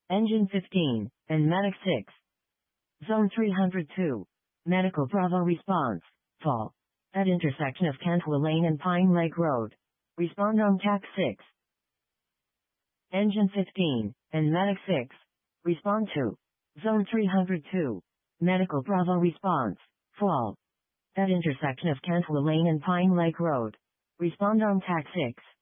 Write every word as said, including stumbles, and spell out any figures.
Engine fifteen, and Medic six. Zone three hundred two. Medical Bravo response. Fall. At intersection of Cantwell Lane and Pine Lake Road. Respond on T A C six. Engine fifteen, and Medic six. Respond to. Zone three hundred two. Medical Bravo response. Fall. At intersection of Cantwell Lane and Pine Lake Road. Respond on T A C six.